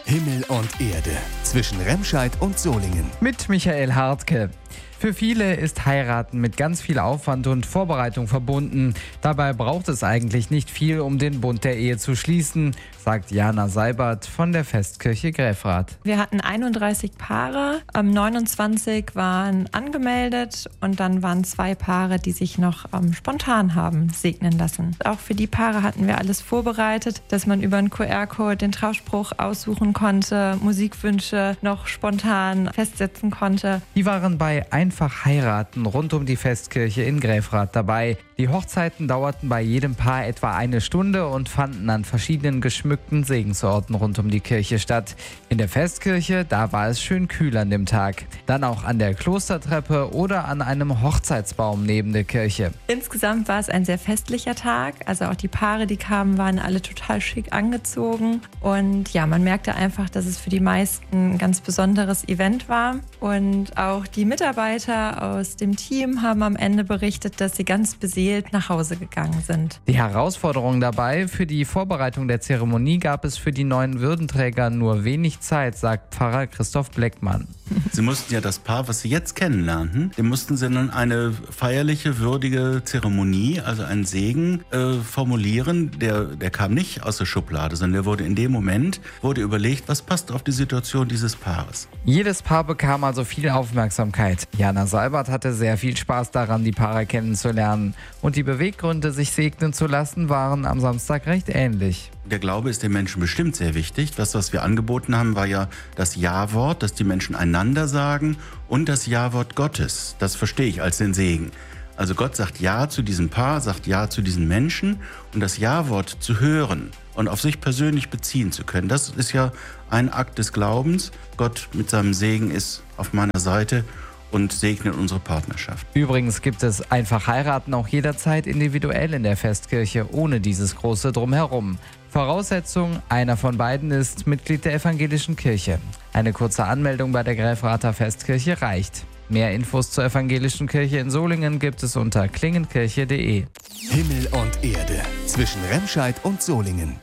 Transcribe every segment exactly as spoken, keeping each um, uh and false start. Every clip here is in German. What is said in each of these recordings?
Himmel und Erde zwischen Remscheid und Solingen. Mit Michael Hartke. Für viele ist Heiraten mit ganz viel Aufwand und Vorbereitung verbunden. Dabei braucht es eigentlich nicht viel, um den Bund der Ehe zu schließen, sagt Jana Seibert von der Festkirche Gräfrath. Wir hatten einunddreißig Paare, ähm, neunundzwanzig waren angemeldet und dann waren zwei Paare, die sich noch ähm, spontan haben segnen lassen. Auch für die Paare hatten wir alles vorbereitet, dass man über einen Q R-Code den Trauspruch aussuchen konnte, Musikwünsche noch spontan festsetzen konnte. Die waren bei Einfach heiraten rund um die Festkirche in Gräfrath dabei. Die Hochzeiten dauerten bei jedem Paar etwa eine Stunde und fanden an verschiedenen geschmückten Segensorten rund um die Kirche statt. In der Festkirche, da war es schön kühl an dem Tag. Dann auch an der Klostertreppe oder an einem Hochzeitsbaum neben der Kirche. Insgesamt war es ein sehr festlicher Tag. Also auch die Paare, die kamen, waren alle total schick angezogen. Und ja, man merkte einfach, dass es für die meisten ein ganz besonderes Event war. Und auch die Mitarbeiter aus dem Team haben am Ende berichtet, dass sie ganz beseelt nach Hause gegangen sind. Die Herausforderung dabei: für die Vorbereitung der Zeremonie gab es für die neuen Würdenträger nur wenig Zeit, sagt Pfarrer Christoph Bleckmann. Sie mussten ja das Paar, was Sie jetzt kennenlernten, dem mussten Sie dann eine feierliche, würdige Zeremonie, also einen Segen äh, formulieren. Der, der kam nicht aus der Schublade, sondern der wurde in dem Moment, wurde überlegt, was passt auf die Situation dieses Paares. Jedes Paar bekam also viel Aufmerksamkeit. Jana Seibert hatte sehr viel Spaß daran, die Paare kennenzulernen. Und die Beweggründe, sich segnen zu lassen, waren am Samstag recht ähnlich. Der Glaube ist den Menschen bestimmt sehr wichtig. Das, was wir angeboten haben, war ja das Ja-Wort, das die Menschen einander sagen, und das Ja-Wort Gottes. Das verstehe ich als den Segen. Also Gott sagt Ja zu diesem Paar, sagt Ja zu diesen Menschen, und das Ja-Wort zu hören und auf sich persönlich beziehen zu können, das ist ja ein Akt des Glaubens. Gott mit seinem Segen ist auf meiner Seite und segnet unsere Partnerschaft. Übrigens gibt es Einfach heiraten auch jederzeit individuell in der Festkirche, ohne dieses große Drumherum. Voraussetzung: einer von beiden ist Mitglied der evangelischen Kirche. Eine kurze Anmeldung bei der Gräfrather Festkirche reicht. Mehr Infos zur evangelischen Kirche in Solingen gibt es unter klingenkirche punkt de. Himmel und Erde zwischen Remscheid und Solingen.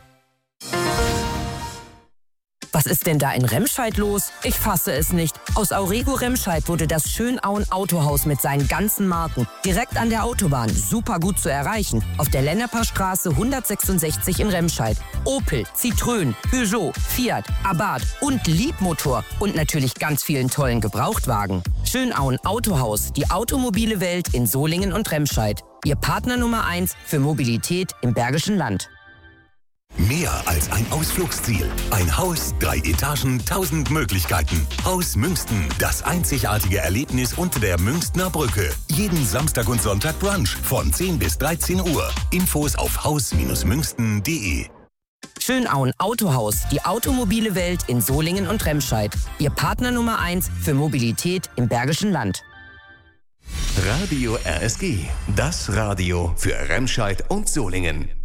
Was ist denn da in Remscheid los? Ich fasse es nicht. Aus Aurego Remscheid wurde das Schönauen Autohaus mit seinen ganzen Marken direkt an der Autobahn super gut zu erreichen. Auf der Lenneperstraße hundertsechsundsechzig in Remscheid. Opel, Citroën, Peugeot, Fiat, Abarth und Liebmotor und natürlich ganz vielen tollen Gebrauchtwagen. Schönauen Autohaus, die automobile Welt in Solingen und Remscheid. Ihr Partner Nummer eins für Mobilität im Bergischen Land. Mehr als ein Ausflugsziel. Ein Haus, drei Etagen, tausend Möglichkeiten. Haus Münsten, das einzigartige Erlebnis unter der Münstner Brücke. Jeden Samstag und Sonntag Brunch von zehn bis dreizehn Uhr. Infos auf haus Münsten punkt de. Schönauen Autohaus, die automobile Welt in Solingen und Remscheid. Ihr Partner Nummer eins für Mobilität im Bergischen Land. Radio R S G, das Radio für Remscheid und Solingen.